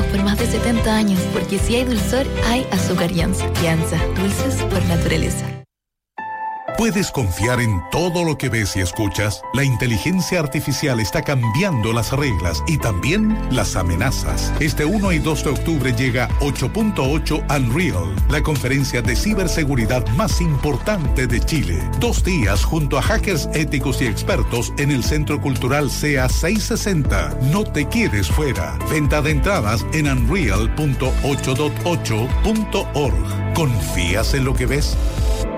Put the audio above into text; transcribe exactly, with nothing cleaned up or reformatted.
artesanos por más de setenta años, porque si hay dulzor, hay azúcar Yanza. Yanza, dulces por naturaleza. ¿Puedes confiar en todo lo que ves y escuchas? La inteligencia artificial está cambiando las reglas y también las amenazas. Este uno y dos de octubre llega ocho punto ocho Unreal, la conferencia de ciberseguridad más importante de Chile. Dos días junto a hackers éticos y expertos en el Centro Cultural C A seiscientos sesenta. No te quedes fuera. Venta de entradas en unreal punto ocho punto ocho punto org. ¿Confías en lo que ves?